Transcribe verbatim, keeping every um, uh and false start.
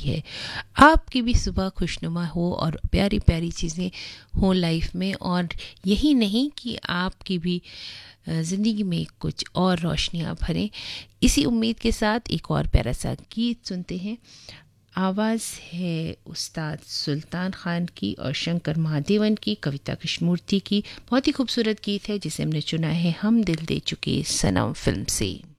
है। आपकी भी सुबह खुशनुमा हो और प्यारी प्यारी चीज़ें हों लाइफ में, और यही नहीं कि आपकी भी ज़िंदगी में कुछ और रोशनियाँ भरें। इसी उम्मीद के साथ एक और प्यारा सा गीत सुनते हैं। आवाज़ है उस्ताद सुल्तान खान की और शंकर महादेवन की, कविता कृष्णमूर्ति की। बहुत ही खूबसूरत गीत है जिसे हमने चुना है हम दिल दे चुके सनम फिल्म से।